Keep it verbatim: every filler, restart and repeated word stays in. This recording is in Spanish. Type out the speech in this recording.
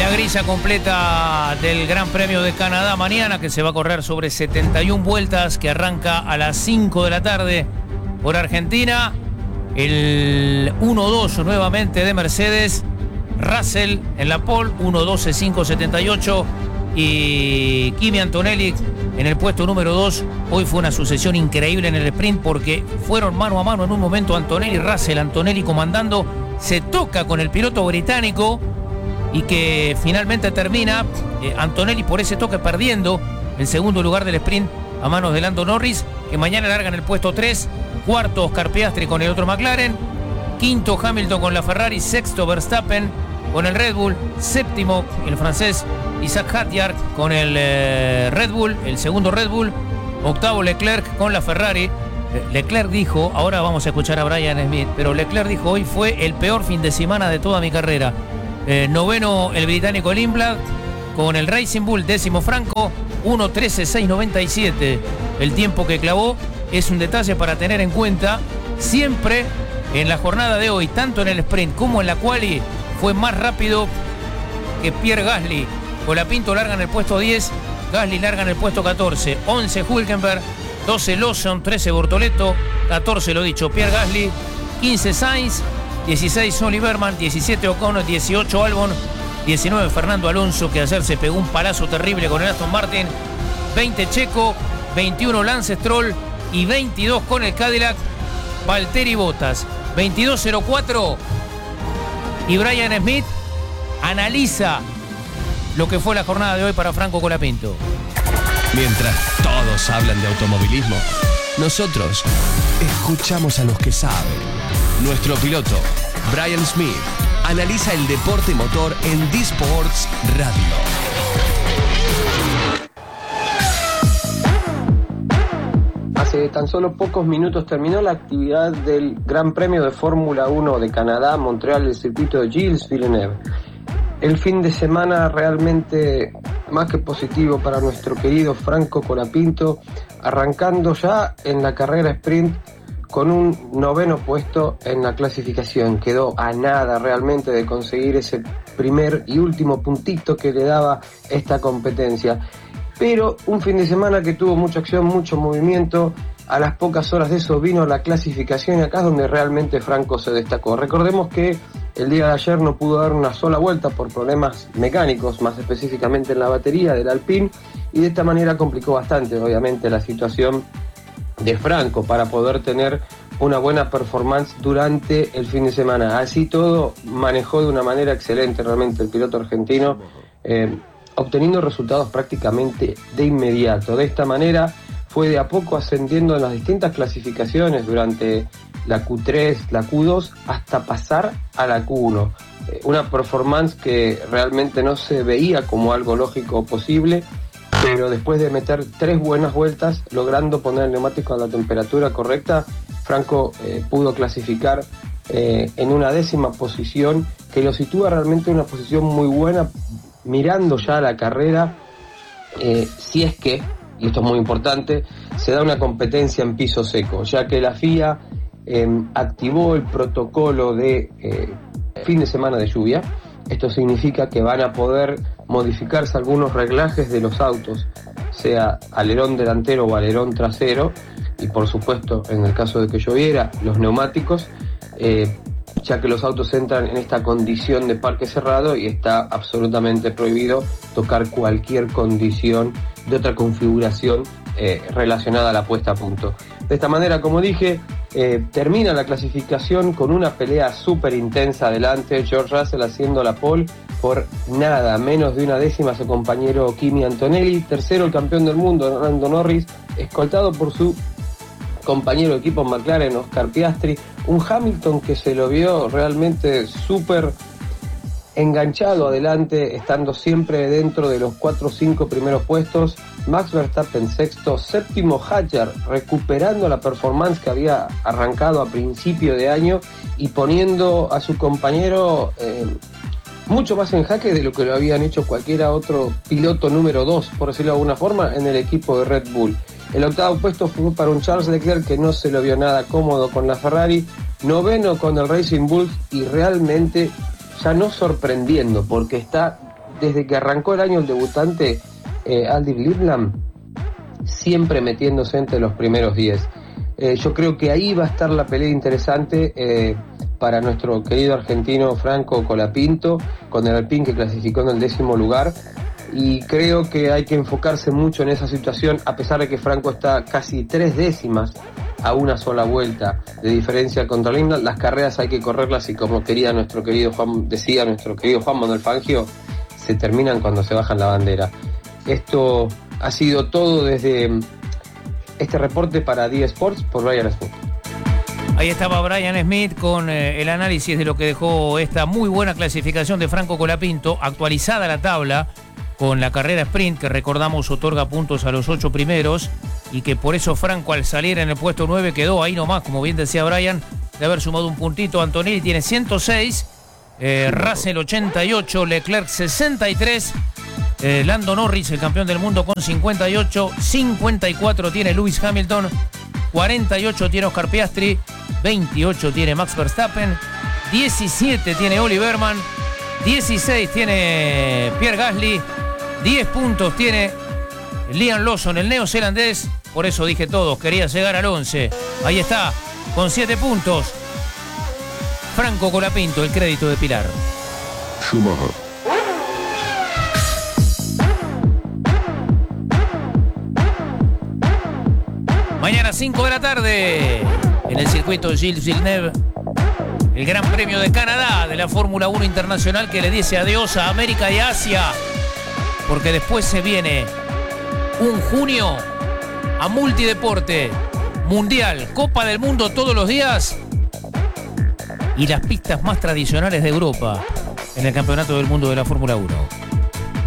La grilla completa del Gran Premio de Canadá mañana, que se va a correr sobre setenta y una vueltas, que arranca a las cinco de la tarde por Argentina. El uno dos nuevamente de Mercedes, Russell en la pole, uno doce cinco setenta y ocho, y Kimi Antonelli en el puesto número dos. Hoy fue una sucesión increíble en el sprint porque fueron mano a mano en un momento Antonelli y Russell. Antonelli comandando, se toca con el piloto británico y que finalmente termina eh, Antonelli por ese toque perdiendo el segundo lugar del sprint a manos de Lando Norris, que mañana larga en el puesto tres. Cuarto Oscar Piastri con el otro McLaren, quinto Hamilton con la Ferrari, sexto Verstappen con el Red Bull, séptimo el francés Isaac Hadjar con el eh, Red Bull, el segundo Red Bull, octavo Leclerc con la Ferrari. Leclerc dijo, ahora vamos a escuchar a Brian Smith, pero Leclerc dijo: hoy fue el peor fin de semana de toda mi carrera. Eh, noveno el británico Lindblad con el Racing Bull, décimo Franco, uno trece seis noventa y siete el tiempo que clavó. Es un detalle para tener en cuenta. Siempre en la jornada de hoy, tanto en el sprint como en la quali, fue más rápido que Pierre Gasly. Colapinto larga en el puesto diez, Gasly larga en el puesto catorce, once Hülkenberg, doce Lawson, trece Bortoleto, catorce lo dicho Pierre Gasly, quince Sainz, dieciséis Oliverman, diecisiete Ocon, dieciocho Albon, diecinueve Fernando Alonso, que ayer se pegó un palazo terrible con el Aston Martin, veinte Checo, veintiuno Lance Stroll y veintidós con el Cadillac Valtteri Bottas. veintidós cero cuatro, y Brian Smith analiza lo que fue la jornada de hoy para Franco Colapinto. Mientras todos hablan de automovilismo, nosotros escuchamos a los que saben. Nuestro piloto, Brian Smith, analiza el deporte motor en D-Sports Radio. Hace tan solo pocos minutos terminó la actividad del Gran Premio de Fórmula uno de Canadá, Montreal, el circuito de Gilles Villeneuve. El fin de semana realmente más que positivo para nuestro querido Franco Colapinto, arrancando ya en la carrera sprint con un noveno puesto en la clasificación. Quedó a nada realmente de conseguir ese primer y último puntito que le daba esta competencia. Pero un fin de semana que tuvo mucha acción, mucho movimiento. A las pocas horas de eso vino la clasificación y acá es donde realmente Franco se destacó. Recordemos que el día de ayer no pudo dar una sola vuelta por problemas mecánicos, más específicamente en la batería del Alpine, y de esta manera complicó bastante, obviamente, la situación de Franco para poder tener una buena performance durante el fin de semana. Así todo, manejó de una manera excelente realmente el piloto argentino, eh, obteniendo resultados prácticamente de inmediato. De esta manera fue de a poco ascendiendo en las distintas clasificaciones durante la Q tres, la Q dos, hasta pasar a la Q uno. Eh, una performance que realmente no se veía como algo lógico o posible, pero después de meter tres buenas vueltas, logrando poner el neumático a la temperatura correcta, Franco eh, pudo clasificar eh, en una décima posición, que lo sitúa realmente en una posición muy buena, mirando ya la carrera, eh, si es que, y esto es muy importante, se da una competencia en piso seco, ya que la F I A eh, activó el protocolo de eh, fin de semana de lluvia. Esto significa que van a poder modificarse algunos reglajes de los autos, sea alerón delantero o alerón trasero, y por supuesto, en el caso de que lloviera, los neumáticos, eh, ya que los autos entran en esta condición de parque cerrado y está absolutamente prohibido tocar cualquier condición de otra configuración eh, relacionada a la puesta a punto. De esta manera, como dije, eh, termina la clasificación con una pelea súper intensa adelante, George Russell haciendo la pole por nada, menos de una décima su compañero Kimi Antonelli, tercero el campeón del mundo Lando Norris, escoltado por su compañero de equipo McLaren Oscar Piastri, un Hamilton que se lo vio realmente súper enganchado adelante, estando siempre dentro de los cuatro o cinco primeros puestos. Max Verstappen sexto, séptimo Hadjar, recuperando la performance que había arrancado a principio de año y poniendo a su compañero eh, mucho más en jaque de lo que lo habían hecho cualquiera otro piloto número dos, por decirlo de alguna forma, en el equipo de Red Bull. El octavo puesto fue para un Charles Leclerc que no se lo vio nada cómodo con la Ferrari, noveno con el Racing Bull y realmente ya no sorprendiendo porque está desde que arrancó el año el debutante, eh, Aldi Liebland, siempre metiéndose entre los primeros diez. Eh, yo creo que ahí va a estar la pelea interesante eh, para nuestro querido argentino Franco Colapinto, con el Alpine que clasificó en el décimo lugar. Y creo que hay que enfocarse mucho en esa situación, a pesar de que Franco está casi tres décimas a una sola vuelta de diferencia contra Liebland. Las carreras hay que correrlas y, como quería nuestro querido Juan, decía nuestro querido Juan Manuel Fangio, se terminan cuando se bajan la bandera. Esto ha sido todo desde este reporte para D Sports por Brian Smith. Ahí estaba Brian Smith con eh, el análisis de lo que dejó esta muy buena clasificación de Franco Colapinto, actualizada la tabla con la carrera sprint, que recordamos otorga puntos a los ocho primeros, y que por eso Franco, al salir en el puesto nueve, quedó ahí nomás, como bien decía Brian, de haber sumado un puntito. Antonelli tiene ciento seis, eh, Russell ochenta y ocho, Leclerc sesenta y tres, eh, Lando Norris, el campeón del mundo, con cincuenta y ocho, cincuenta y cuatro tiene Lewis Hamilton, cuarenta y ocho tiene Oscar Piastri, veintiocho tiene Max Verstappen, diecisiete tiene Oli Berman, dieciséis tiene Pierre Gasly, diez puntos tiene Liam Lawson, el neozelandés. Por eso dije todos, quería llegar al once. Ahí está, con siete puntos, Franco Colapinto, el crédito de Pilar. Schumacher. Mañana cinco de la tarde, en el circuito Gilles Villeneuve, el Gran Premio de Canadá de la Fórmula uno Internacional, que le dice adiós a América y Asia, porque después se viene un junio a multideporte, mundial, Copa del Mundo todos los días, y las pistas más tradicionales de Europa en el Campeonato del Mundo de la Fórmula uno.